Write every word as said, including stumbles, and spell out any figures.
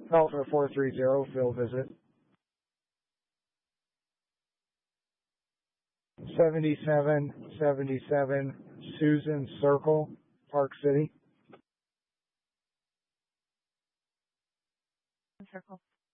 Alpha four three zero, field visit. seventy-seven seventy-seven Susan Circle, Park City. Circle.